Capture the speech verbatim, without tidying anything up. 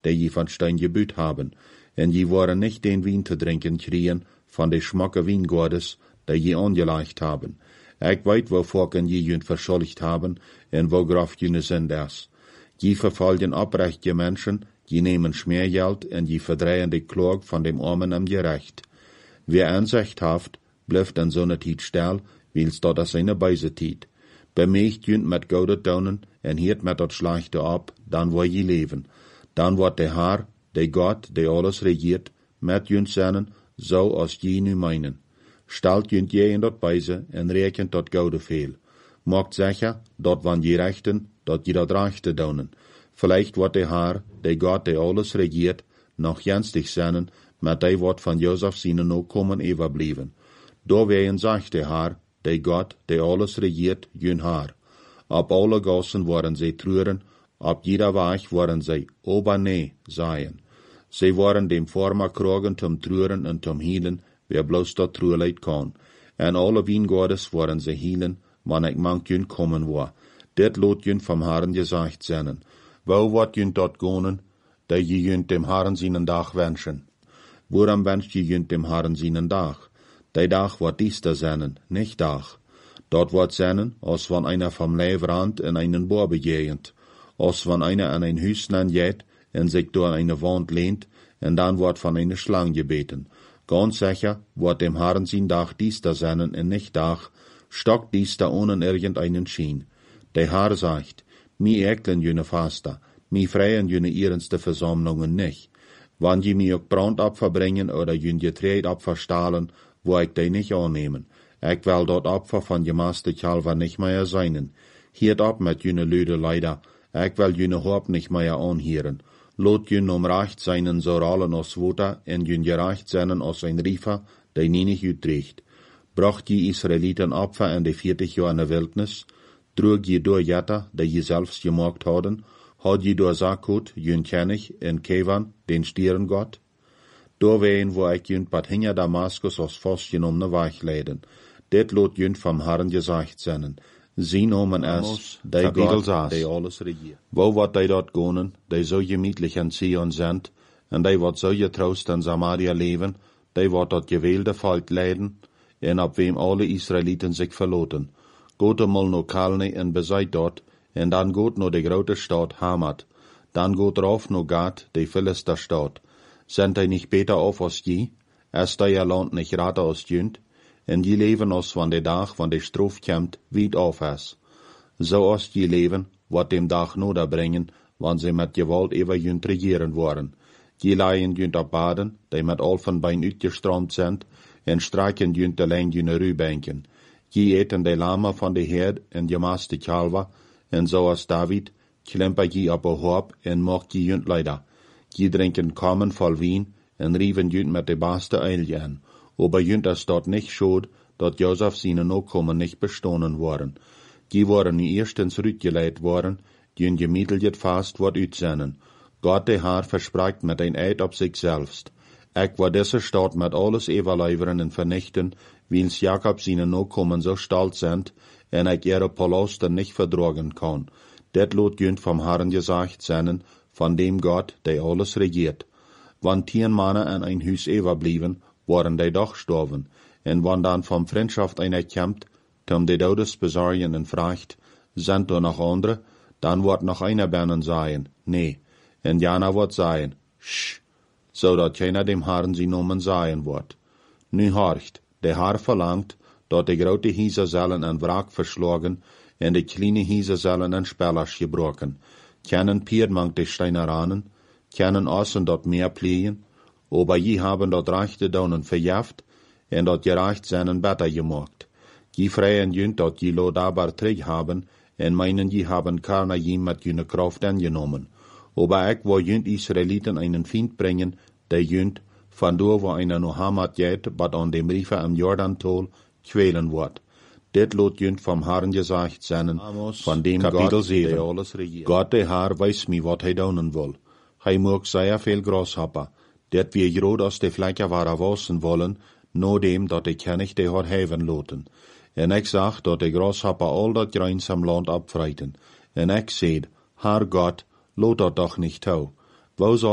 die je van Stein gebüht haben, en je waren nicht den Wein zu trinken kriegen von de schmacke Weingordes, die je angeleicht haben. Ich weet, wo Volken je jünt verschuldigt haben, en wo graf jüne sind das. Je verfolgen oprechte Menschen, je nehmen Schmiergeld, en je verdrehen de Klog von dem Armen am Gerecht. Wer Ansicht haft, bleibt an so ne Tiet still, wils dort as eine Beise Tiet. Bemächt jünt met Goude daunen, en hiert met dat Schlechte ab, dann wo je leben. Dann wordt de Haar, de Gott, de alles regiert, met jünt seinen, so als je nu meinen. Stelt jünt je in dat Beise, en rekent dat Goude veel. Maakt sicher, dat wann je rechten, dat je dat Rechte daunen. Vielleicht wordt de Haar, de Gott, de alles regiert, noch jenstig seinen, met de wordt van Josef seine no kommen overbleven. Da ween sagt de Haar, de Gott, de alles regiert, jün Haar. Op alle Gassen waren sie trüren, op jeder Weg waren sie obernee seien. Sie waren dem Former krogen zum trüren und zum hielen, wer bloß dat trueleid kann. En alle Wiengordes waren sie hielen, wann ik mank jün kommen war. Dit lot jün vom Herrn gesagt seinen. Wo wat jün dort gonen, da je jün dem Herrn seinen Dach wünschen? Woran wünscht je jün dem Herrn seinen Dach? De Dach wat dies da seinen, nicht Dach. Dort wat seinen, als wann einer vom Leivrand in einen Bohr begehend, als wann einer an ein Hüslein geht en sich door eine Wand lehnt, en dann wordt von einer Schlange gebeten. Ganz sicher wordt dem Herrn sein Dach dies da seinen en nicht Dach, stockt dies da ohne irgendeinen Schien. Der Herr sagt, mi eklen jüne Faster, mi freien jüne ihrenste Versammlungen nicht. Wann je mi ook Brandopfer bringen oder jün Getreidopfer stahlen, wo ich de nicht annehmen. Ich will dort Opfer von gemaste Kalver nicht mehr seinen. Hiert ab mit jüne Lüde leider, ich will jüne Haupt nicht mehr anhieren. Lot jün um recht seinen so rallen aus Wutter en jün gerecht seinen aus ein Riefer, der nie nicht utrecht. Bracht die Israeliten Opfer in de vierzig Jahr in der Wildnis, trug je door Jetta, der je selbst gemacht hadden, had je door Sakut, jün Kennig, en Kevan, den Stierengott. Door ween wo ik jün pat hinger Damaskus aus Fosschen um ne Weich leiden. Dit lot jün vom Herrn gesagt seinen. Sie nomen es, de Gott, de alles regiert. Wo wat de dort gonen, de so gemütlich an Zion sind, en de wat so getrost an Samaria leben, de wat dort gewählte Volk leiden, en ab wem alle Israeliten sich verloten. Geht einmal no Kalne en beseit dort, en dann geht no de grote Stadt Hamat, dann geht rauf no Gad, de Philisterstadt. Sind die nicht beter auf als je? Ist da ihr Land nicht rater als jünd? En die leven als van de dag van de stroof komt, weit auf is. So als die leven, wat dem Dag noder brengen, wann sie met gewalt ever jünd regieren worden. Die leien jünd op baden, die met al van bein uitgestroomd sind, en streiken jünd alleen jüne Rübenken. Die eten de lama van de herd en de maaste kalver, en so als David, klemper die op een hoop en macht die jünd leider. Die drinken kommen voll Wien, en rieven jünd met de baaste eilje an. Aber jünd es dort nicht schuld, dat Josef seine Nachkommen nicht bestohlen worden. Die waren nie erstens rütgeleit worden, die in gemittelt fast wort ütsenden. Gott der Herr verspricht mit ein Eid op sich selbst. Ich war diese Stadt mit alles überleiveren und vernichten, wils Jakob seine Nachkommen so stolz sind, en ich ihre Palaste nicht verdragen kann. Det lot jünd vom Herrn gesagt seinen, von dem Gott, der alles regiert. Wann tien Männer an ein Hüs überblieben, waren die doch gestorben, en wann dann vom Freundschaft einer kämmt, tom die Todes besorgen und fragt, sind da noch andere, dann wird noch einer bernen sein, nee, en jana wird sein, sch, so dat keiner dem Herrn sie nomen sein wird. Nu horcht, der Herr verlangt, dat die grote Hieser sollen an Wrack verschlagen, en die kleine Hieser sollen an Spellers gebrochen. Kennen Piermank die Steineranen, kennen außen dort mehr pliegen, aber je haben dort rechte Daunen verjaft, en dort gerecht seinen Better gemacht. Je freien jünd dort je lo dabar träg haben, en meinen je haben keiner je mit jüne Kraft angenommen. Aber ich wo jünd Israeliten einen Find bringen, der jünd, von do wo einer no Hamat geht, bat an dem Riefer am Jordan-Tol, quälen wird. Dit lot jünd vom Herrn gesagt seinen, von dem Kapitel Gott, der alles regiert. Gott der Herr weiß mi, wat hij daunen will. Hij mag sehr viel Grasshopper, dat wir grod aus de Flecker war wassen wollen, no dem, dat de König de hat heven loten. En ik sag, dat de Grasshopper all dat Greins am Land abfreiten. En ik seed, Herr Gott, lot dat doch nicht tau. Wo soll